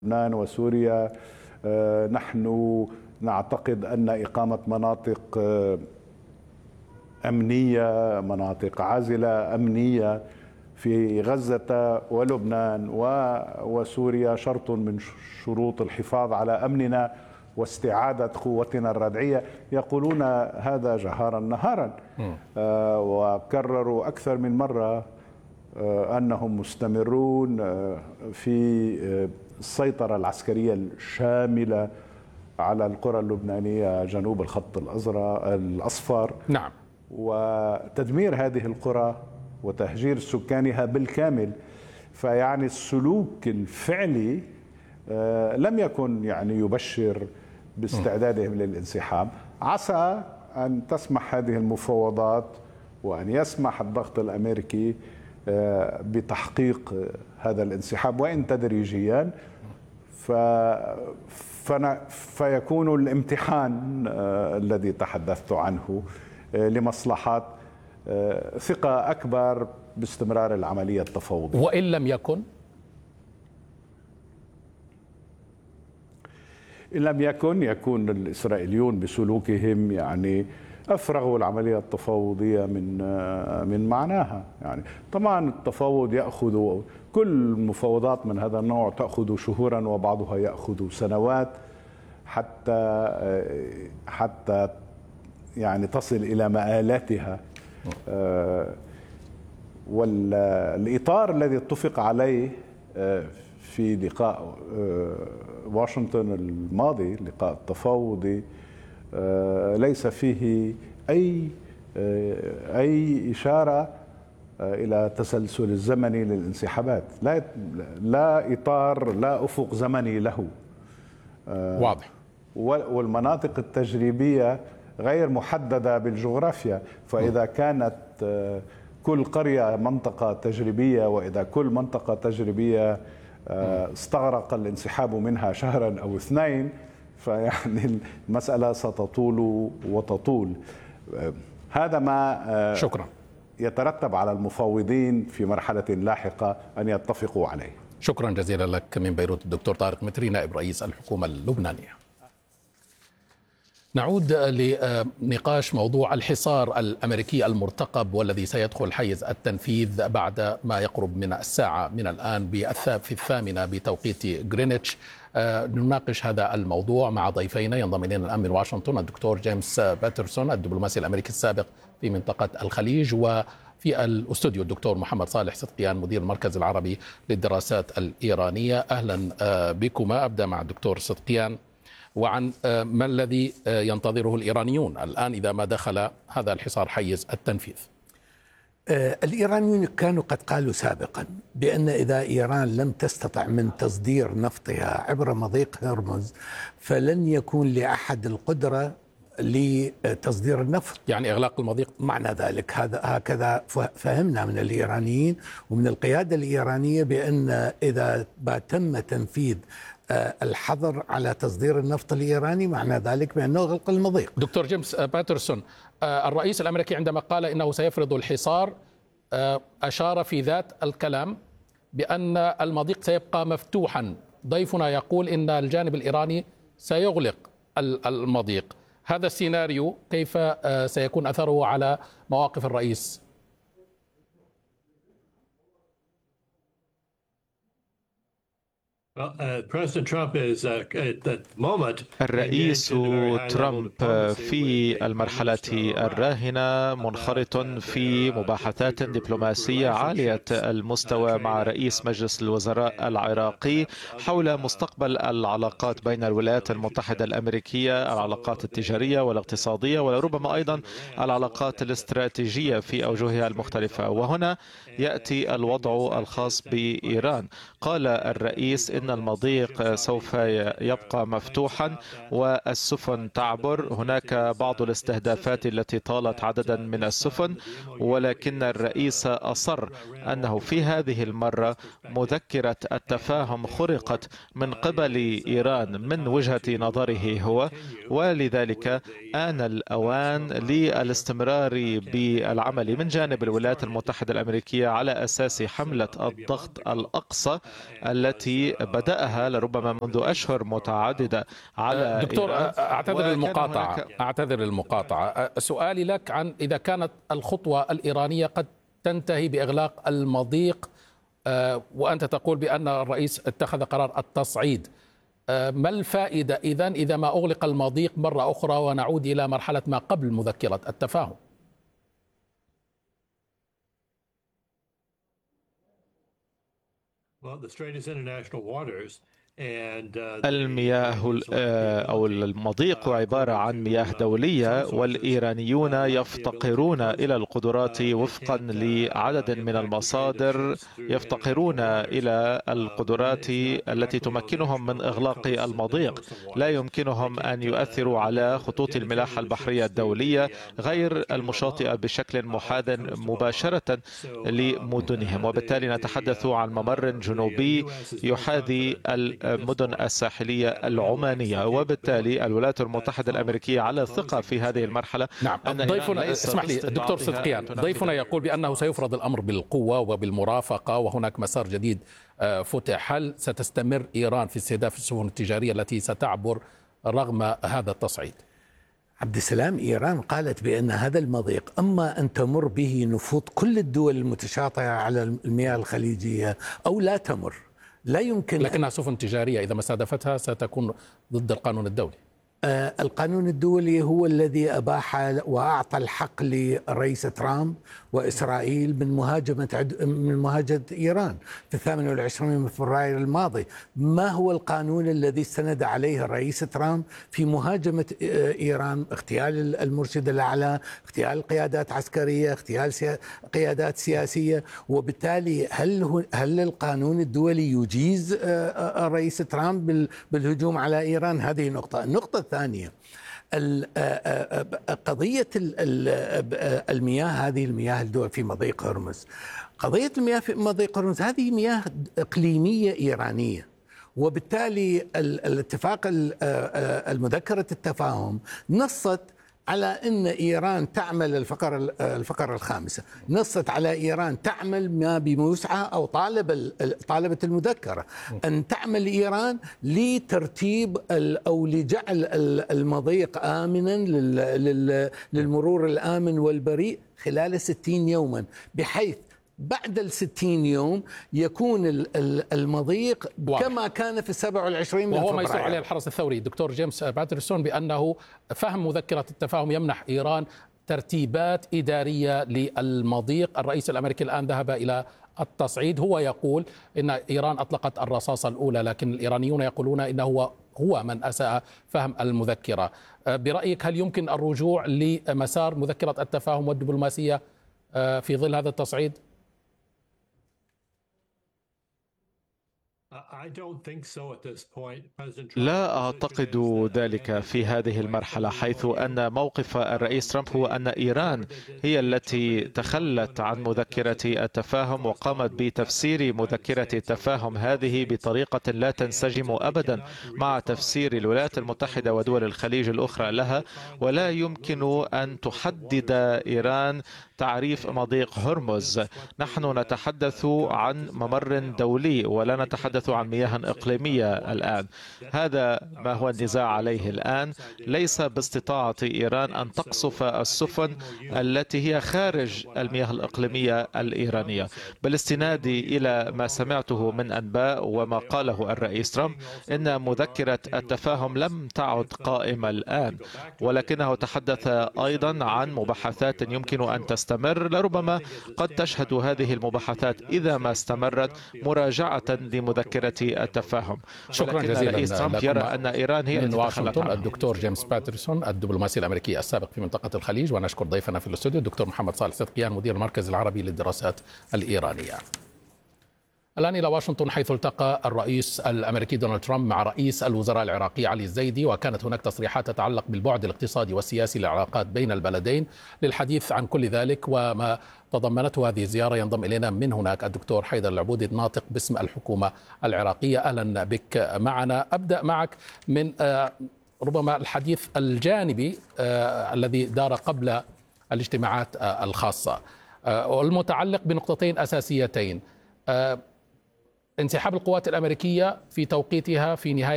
لبنان وسوريا. نحن نعتقد أن إقامة مناطق أمنية، مناطق عازلة أمنية في غزة ولبنان وسوريا شرط من شروط الحفاظ على أمننا واستعادة قوتنا الردعية. يقولون هذا جهارا نهارا، وكرروا أكثر من مرة أنهم مستمرون في السيطرة العسكرية الشاملة على القرى اللبنانية جنوب الخط الأصفر. نعم. وتدمير هذه القرى وتهجير سكانها بالكامل. فيعني السلوك الفعلي لم يكن يعني يبشر باستعدادهم للانسحاب. عسى أن تسمح هذه المفاوضات وأن يسمح الضغط الأمريكي بتحقيق هذا الانسحاب وإن تدريجيا، فيكون الامتحان الذي تحدثت عنه لمصلحة ثقة أكبر باستمرار العملية التفاوضية. وإن لم يكن؟ إن لم يكن الإسرائيليون بسلوكهم يعني أفرغوا العملية التفاوضية من معناها. يعني طبعا التفاوض يأخذ، كل المفاوضات من هذا النوع تأخذ شهورا وبعضها يأخذ سنوات حتى يعني تصل إلى مآلاتها. والإطار الذي اتفق عليه في لقاء واشنطن الماضي، اللقاء التفاوضي، ليس فيه أي إشارة إلى تسلسل الزمني للانسحابات. لا إطار، لا أفق زمني له واضح. والمناطق التجريبية غير محددة بالجغرافيا. فإذا كانت كل قرية منطقة تجريبية، وإذا كل منطقة تجريبية استغرق الانسحاب منها شهرا أو 2، فيعني المسألة ستطول وتطول. هذا ما شكرا يترتب على المفاوضين في مرحلة لاحقة أن يتفقوا عليه. شكرا جزيلا لك من بيروت الدكتور طارق متري، نائب رئيس الحكومة اللبنانية. نعود لنقاش موضوع الحصار الأمريكي المرتقب والذي سيدخل حيز التنفيذ بعد ما يقرب من الساعة من الآن في 8 بتوقيت غرينتش. نناقش هذا الموضوع مع ضيفين ينضم إلينا الآن من واشنطن الدكتور جيمس باترسون الدبلوماسي الأمريكي السابق في منطقة الخليج، وفي الأستوديو الدكتور محمد صالح صدقيان مدير المركز العربي للدراسات الإيرانية. أهلا بكما. أبدأ مع الدكتور صدقيان وعن ما الذي ينتظره الإيرانيون الآن إذا ما دخل هذا الحصار حيز التنفيذ. الإيرانيون كانوا قد قالوا سابقا بأن إذا إيران لم تستطع من تصدير نفطها عبر مضيق هرمز فلن يكون لأحد القدرة لتصدير النفط، يعني إغلاق المضيق. معنى ذلك هكذا فهمنا من الإيرانيين ومن القيادة الإيرانية بأن إذا تم تنفيذ الحظر على تصدير النفط الإيراني معنى ذلك بأنه غلق المضيق. دكتور جيمس باترسون، الرئيس الأمريكي عندما قال إنه سيفرض الحصار أشار في ذات الكلام بأن المضيق سيبقى مفتوحا. ضيفنا يقول إن الجانب الإيراني سيغلق المضيق. هذا السيناريو كيف سيكون أثره على مواقف الرئيس؟ الرئيس ترامب في المرحلة الراهنة منخرط في مباحثات دبلوماسية عالية المستوى مع رئيس مجلس الوزراء العراقي حول مستقبل العلاقات بين الولايات المتحدة الأمريكية، العلاقات التجارية والاقتصادية ولربما أيضا العلاقات الاستراتيجية في أوجهها المختلفة. وهنا يأتي الوضع الخاص بإيران. قال الرئيس إن المضيق سوف يبقى مفتوحا والسفن تعبر. هناك بعض الاستهدافات التي طالت عددا من السفن، ولكن الرئيس أصر أنه في هذه المرة مذكرة التفاهم خرقت من قبل إيران من وجهة نظره هو، ولذلك آن الأوان للاستمرار بالعمل من جانب الولايات المتحدة الأمريكية على أساس حملة الضغط الأقصى التي وبدأها لربما منذ أشهر متعددة على دكتور، إيران. أعتذر المقاطعة. سؤالي لك عن إذا كانت الخطوة الإيرانية قد تنتهي بإغلاق المضيق، وأنت تقول بأن الرئيس اتخذ قرار التصعيد، ما الفائدة إذا ما أغلق المضيق مرة أخرى ونعود إلى مرحلة ما قبل مذكرة التفاهم؟ المياه أو المضيق عبارة عن مياه دولية، والإيرانيون يفتقرون إلى القدرات وفقا لعدد من المصادر، يفتقرون إلى القدرات التي تمكنهم من إغلاق المضيق. لا يمكنهم أن يؤثروا على خطوط الملاحة البحرية الدولية غير المشاطئة بشكل محاذ مباشرة لمدنهم، وبالتالي نتحدث عن ممر جنوبي يحاذي المدن الساحلية العمانية، وبالتالي الولايات المتحدة الأمريكية على ثقة في هذه المرحلة. نعم، ضيفنا اسمح لي دكتور صدقيان، ضيفنا يقول بأنه سيفرض الأمر بالقوة وبالمرافقة وهناك مسار جديد فتح. هل ستستمر إيران في استهداف السفن التجارية التي ستعبر رغم هذا التصعيد؟ عبد السلام، إيران قالت بأن هذا المضيق أما أن تمر به نفوذ كل الدول المتشاطئة على المياه الخليجية أو لا تمر، لا يمكن. لكنها سفن تجارية، إذا ما استهدفتها ستكون ضد القانون الدولي. القانون الدولي هو الذي أباح وأعطى الحق لرئيس ترامب وإسرائيل من مهاجمة إيران في 28 من فبراير الماضي. ما هو القانون الذي استند عليه الرئيس ترامب في مهاجمة إيران؟ اغتيال المرشد الأعلى، اغتيال قيادات عسكرية، اغتيال قيادات سياسية. وبالتالي هل القانون الدولي يجيز الرئيس ترامب بالهجوم على إيران؟ هذه نقطة. النقطة الثانية، قضية المياه، هذه المياه الدول في مضيق هرمز، قضية المياه في مضيق هرمز هذه مياه إقليمية إيرانية، وبالتالي الاتفاق المذكرة التفاهم نصت على أن إيران تعمل الفقرة الخامسة، نصت على إيران تعمل ما بوسعها أو طالبت المذكرة أن تعمل إيران لترتيب أو لجعل المضيق آمنا للمرور الآمن والبريء خلال 60 يوما، بحيث بعد 60 يوم يكون المضيق كما كان في 27 من فبراير، وهو ما يصير عليه الحرس الثوري. دكتور جيمس باترسون بأنه فهم مذكرة التفاهم يمنح إيران ترتيبات إدارية للمضيق. الرئيس الأمريكي الآن ذهب إلى التصعيد، هو يقول إن إيران أطلقت الرصاصة الأولى، لكن الإيرانيون يقولون إنه هو من أساء فهم المذكرة. برأيك هل يمكن الرجوع لمسار مذكرة التفاهم والدبلوماسية في ظل هذا التصعيد؟ لا أعتقد ذلك في هذه المرحلة، حيث أن موقف الرئيس ترامب هو أن إيران هي التي تخلت عن مذكرة التفاهم وقامت بتفسير مذكرة التفاهم هذه بطريقة لا تنسجم أبدا مع تفسير الولايات المتحدة ودول الخليج الأخرى لها، ولا يمكن أن تحدد إيران تعريف مضيق هرمز. نحن نتحدث عن ممر دولي ولا نتحدث عن مياه إقليمية الآن. هذا ما هو النزاع عليه الآن. ليس باستطاعة إيران أن تقصف السفن التي هي خارج المياه الإقليمية الإيرانية. بالاستناد إلى ما سمعته من أنباء وما قاله الرئيس ترامب، إن مذكرة التفاهم لم تعد قائمة الآن، ولكنه تحدث أيضا عن مباحثات يمكن أن تستمر. لربما قد تشهد هذه المباحثات إذا ما استمرت مراجعة لمذكرة التفاهم. شكرا جزيلا. الرئيس ترامب يرى أن إيران هي من واشنطن الدكتور جيمس باترسون الدبلوماسي الأمريكي السابق في منطقة الخليج، ونشكر ضيفنا في الاستوديو الدكتور محمد صالح صدقيان مدير المركز العربي للدراسات الإيرانية. الآن إلى واشنطن، حيث التقى الرئيس الأمريكي دونالد ترامب مع رئيس الوزراء العراقي علي الزيدي، وكانت هناك تصريحات تتعلق بالبعد الاقتصادي والسياسي للعلاقات بين البلدين. للحديث عن كل ذلك وما تضمنته هذه الزيارة ينضم إلينا من هناك الدكتور حيدر العبودي الناطق باسم الحكومة العراقية. أهلا بك معنا. أبدأ معك من ربما الحديث الجانبي الذي دار قبل الاجتماعات الخاصة والمتعلق بنقطتين أساسيتين. انسحاب القوات الأمريكية في توقيتها في نهاية